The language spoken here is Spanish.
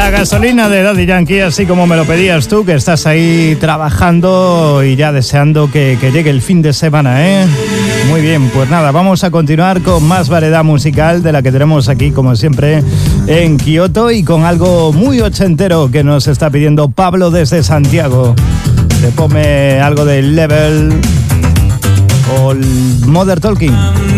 La gasolina de Daddy Yankee, así como me lo pedías tú, que estás ahí trabajando y ya deseando que llegue el fin de semana, ¿eh? Muy bien, pues nada, vamos a continuar con más variedad musical de la que tenemos aquí, como siempre, en Kioto, y con algo muy ochentero que nos está pidiendo Pablo desde Santiago. Le ponme algo de Level o Modern Talking.